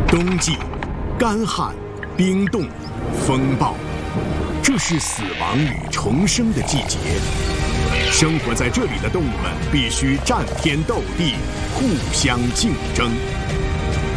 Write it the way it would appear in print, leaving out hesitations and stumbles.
冬季，干旱、冰冻、风暴，这是死亡与重生的季节。生活在这里的动物们必须战天斗地，互相竞争。